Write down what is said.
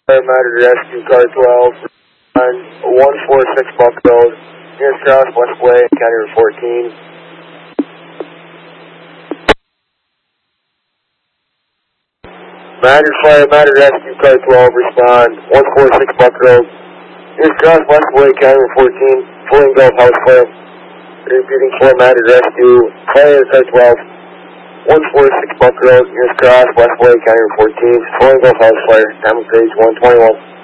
Matter Rescue Car 12 on 146 Buck Road, near Cross Westway, County Road 14. Matter Rescue Car 12, respond 146 Buck Road, near Cross Westway, County Road 14, full engulf house fire. Repeating for Matter Rescue, fire Car 12, 146 Buck Road, near Cross Westway, County Road 14, full engulf house fire, time of page 121.